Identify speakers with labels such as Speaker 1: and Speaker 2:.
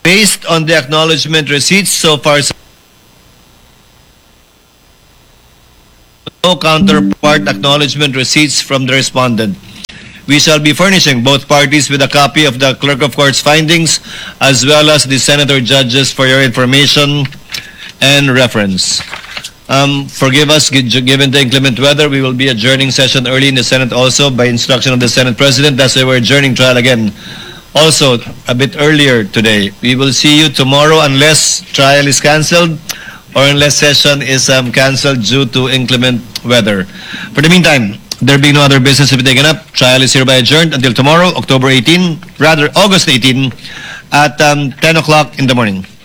Speaker 1: Based on the acknowledgement receipts so far, no counterpart acknowledgement receipts from the respondent. We shall be furnishing both parties with a copy of the Clerk of Court's findings as well as the Senator Judges for your information and reference. Forgive us, given the inclement weather, we will be adjourning session early in the Senate also by instruction of the Senate President. That's why we're adjourning trial again. Also, a bit earlier today. We will see you tomorrow unless trial is cancelled or unless session is cancelled due to inclement weather. For the meantime, there being no other business to be taken up, trial is hereby adjourned until tomorrow, August 18, at 10 o'clock in the morning.